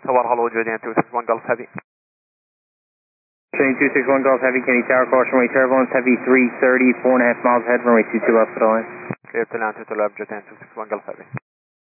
Tower, hello, Jordan 261 Gulf Heavy. Train 261 Gulf Heavy, Kenny Tower, caution runway turbulence, heavy 330, 4.5 miles ahead, runway 22 left for the line. Clear to land to the left, Jordan 261 Gulf Heavy.